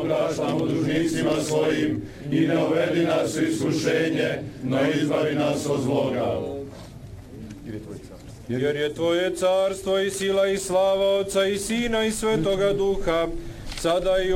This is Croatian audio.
opraštamo dužnicima svojim i ne uvedi nas u iskušenje, no izbavi nas od zloga. Jer je Tvoje carstvo i sila i slava Otca i Sina i Svetoga Duha, sada i